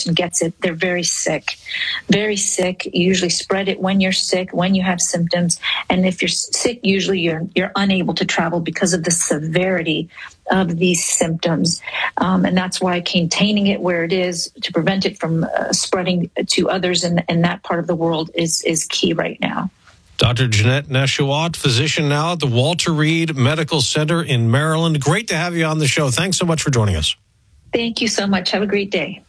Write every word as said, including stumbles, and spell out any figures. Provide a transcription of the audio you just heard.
person gets it, they're very sick, very sick. You usually spread it when you're sick, when you have symptoms. And if you're sick, usually you're, you're unable to travel because of the severity of these symptoms. Um, and that's why containing it where it is to prevent it from uh, spreading to others in, in that part of the world is, is key right now. Doctor Jeanette Nesheiwat, physician now at the Walter Reed Medical Center in Maryland. Great to have you on the show. Thanks so much for joining us. Thank you so much. Have a great day.